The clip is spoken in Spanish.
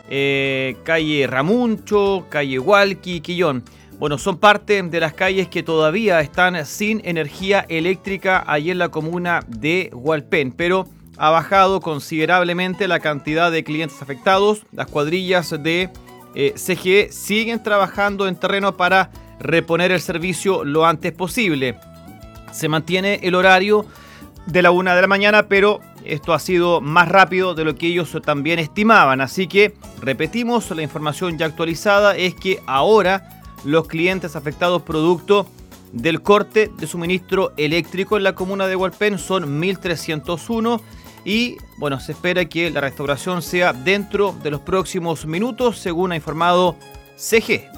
calle Ramuncho, calle Hualqui, Quillón. Bueno, son parte de las calles que todavía están sin energía eléctrica allí en la comuna de Hualpén, pero ha bajado considerablemente la cantidad de clientes afectados. Las cuadrillas de CGE siguen trabajando en terreno para reponer el servicio lo antes posible. Se mantiene el horario de la 1 de la mañana, pero esto ha sido más rápido de lo que ellos también estimaban. Así que, repetimos, la información ya actualizada es que ahora los clientes afectados producto del corte de suministro eléctrico en la comuna de Hualpén son 1.301 y bueno, se espera que la restauración sea dentro de los próximos minutos, según ha informado CGE.